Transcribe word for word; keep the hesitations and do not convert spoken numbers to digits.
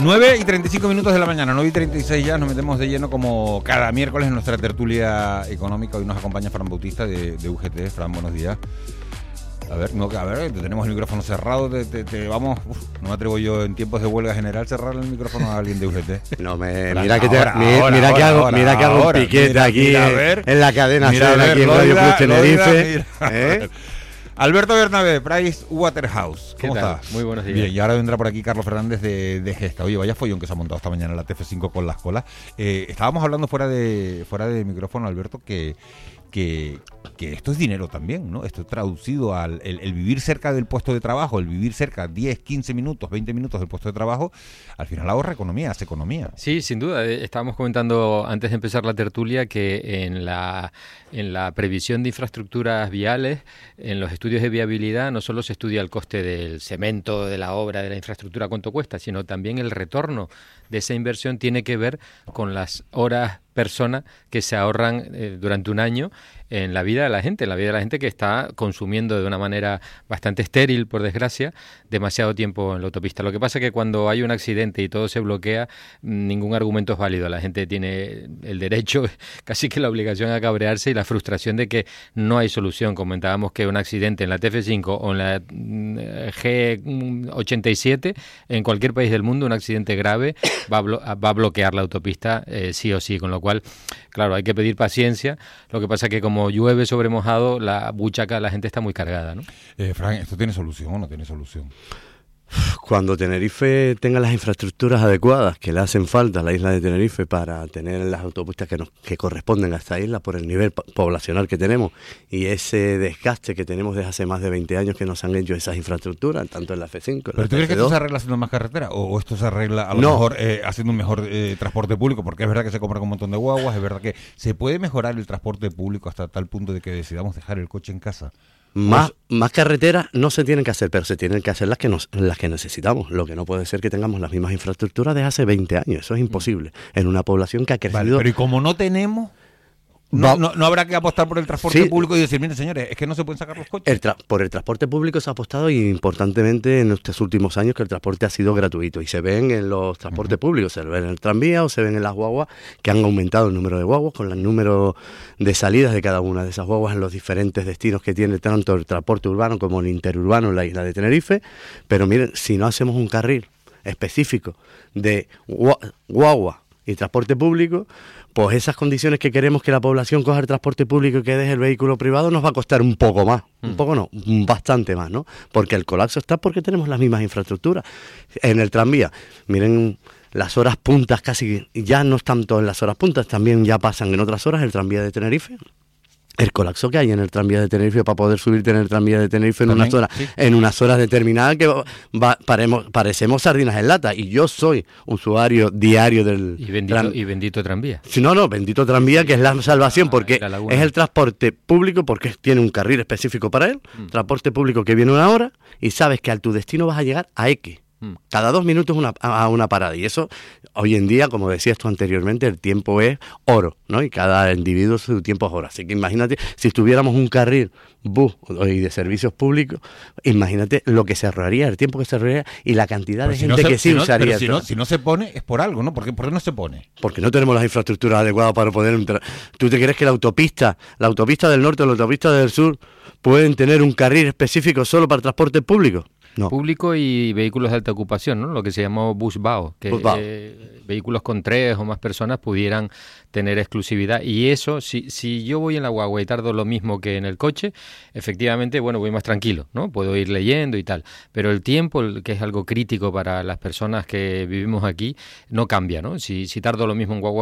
nueve y treinta y cinco minutos de la mañana, nueve y treinta y seis ya, nos metemos de lleno como cada miércoles en nuestra tertulia económica. Hoy nos acompaña Fran Bautista de, de U G T. Fran, buenos días. A ver, no, a ver, tenemos el micrófono cerrado, te, te, te vamos, uf, no me atrevo yo en tiempos de huelga general cerrar el micrófono a alguien de U G T. No me, Fran, mira que te, ahora, mira, ahora, mira ahora, que hago, ahora, mira que hago ahora, un piquete mira, aquí mira, en, ver, en la cadena, mira, ¿sabes? ver, Aquí en Loida, Radio Plus Tenerife. Loida, mira. ¿Eh? Alberto Bernabé, Price Waterhouse. ¿Cómo ¿Qué tal? estás? Muy buenos días. Bien, y ahora vendrá por aquí Carlos Fernández de, de Gesta. Oye, vaya follón que se ha montado esta mañana en la T F cinco con las colas. Eh, estábamos hablando fuera de fuera de micrófono, Alberto, que, que, que esto es dinero también, ¿no? Esto traducido al el, el vivir cerca del puesto de trabajo, el vivir cerca diez, quince minutos, veinte minutos del puesto de trabajo, al final ahorra economía, hace economía. Sí, sin duda. Estábamos comentando antes de empezar la tertulia que en la, en la previsión de infraestructuras viales, en los estudios de viabilidad, no solo se estudia el coste del cemento, de la obra, de la infraestructura, cuánto cuesta, sino también el retorno de esa inversión tiene que ver con las horas persona que se ahorran eh, durante un año en la vida de la gente, en la vida de la gente que está consumiendo de una manera bastante estéril, por desgracia, demasiado tiempo en la autopista. Lo que pasa es que cuando hay un accidente y todo se bloquea, ningún argumento es válido. La gente tiene el derecho, casi que la obligación a cabrearse y la frustración de que no hay solución. Comentábamos que un accidente en la T F cinco o en la G ochenta y siete, en cualquier país del mundo, un accidente grave va a, blo- va a bloquear la autopista eh, sí o sí, con lo cual, claro, hay que pedir paciencia. Lo que pasa es que como llueve sobre mojado, la buchaca, la gente está muy cargada, ¿no? Eh, Fran, ¿esto tiene solución o no tiene solución? Cuando Tenerife tenga las infraestructuras adecuadas que le hacen falta a la isla de Tenerife para tener las autopistas que nos que corresponden a esta isla por el nivel po- poblacional que tenemos y ese desgaste que tenemos desde hace más de veinte años que nos han hecho esas infraestructuras, tanto en la F cinco, en ¿Pero la tú crees que F dos. esto se arregla haciendo más carretera o, o esto se arregla a lo No. mejor eh, haciendo un mejor eh, transporte público? Porque es verdad que se compra con un montón de guaguas, es verdad que se puede mejorar el transporte público hasta tal punto de que decidamos dejar el coche en casa. Más, más carreteras no se tienen que hacer, pero se tienen que hacer las que nos, las que necesitamos. Lo que no puede ser que tengamos las mismas infraestructuras de hace veinte años. Eso es imposible. En una población que ha crecido. Vale, pero y como no tenemos, no, Va- no, no habrá que apostar por el transporte Sí. público y decir, miren señores, es que no se pueden sacar los coches. El tra- por el transporte público se ha apostado y importantemente en estos últimos años que el transporte ha sido gratuito y se ven en los transportes uh-huh. públicos, se ven en el tranvía o se ven en las guaguas que han aumentado el número de guaguas con el número de salidas de cada una de esas guaguas en los diferentes destinos que tiene tanto el transporte urbano como el interurbano en la isla de Tenerife. Pero miren, si no hacemos un carril específico de gua- guagua y transporte público, pues esas condiciones que queremos que la población coja el transporte público y que deje el vehículo privado nos va a costar un poco más, mm. un poco no, bastante más, ¿no? Porque el colapso está porque tenemos las mismas infraestructuras. En el tranvía, miren, las horas puntas casi, ya no es tanto en las horas puntas, también ya pasan en otras horas el tranvía de Tenerife. El colapso que hay en el tranvía de Tenerife para poder subirte en el tranvía de Tenerife en También, unas horas, sí. en unas horas determinadas que va, paremos, parecemos sardinas en lata. Y yo soy usuario diario del Y bendito, tran... y bendito tranvía. Si no, no, bendito tranvía, que es la salvación, porque la es el transporte público, porque tiene un carril específico para él, mm. transporte público que viene una hora, y sabes que a tu destino vas a llegar a X. Cada dos minutos una, a una parada. Y eso, hoy en día, como decías tú anteriormente, el tiempo es oro, ¿no? Y cada individuo su tiempo es oro. Así que imagínate, si tuviéramos un carril bus y de servicios públicos, imagínate lo que se ahorraría, el tiempo que se ahorraría y la cantidad de si gente no se, que sí si no, usaría. Pero si no, si no se pone, es por algo, ¿no? ¿Por qué, ¿Por qué no se pone? Porque no tenemos las infraestructuras adecuadas para poder entrar. ¿Tú te crees que la autopista, la autopista del norte o la autopista del sur pueden tener un carril específico solo para el transporte público? No. Público y vehículos de alta ocupación, ¿no? Lo que se llamó busbao, que Busbao. Eh, vehículos con tres o más personas pudieran tener exclusividad. Y eso, si, si yo voy en la guagua y tardo lo mismo que en el coche, efectivamente, bueno, voy más tranquilo, ¿no? Puedo ir leyendo y tal. Pero el tiempo, que es algo crítico para las personas que vivimos aquí, no cambia, ¿no? Si, si tardo lo mismo en guagua